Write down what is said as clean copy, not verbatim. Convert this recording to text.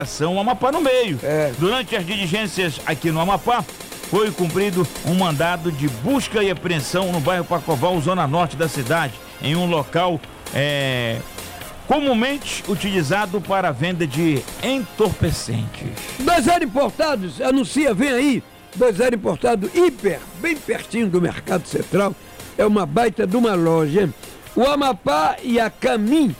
São Amapá no meio. Durante as diligências aqui no Amapá, foi cumprido um mandado de busca e apreensão no bairro Pacoval, zona norte da cidade, em um local comumente utilizado para a venda de entorpecentes. 2R Importados, anuncia, vem aí, 2R Importado hiper, bem pertinho do Mercado Central, é uma baita de uma loja. O Amapá e a Camin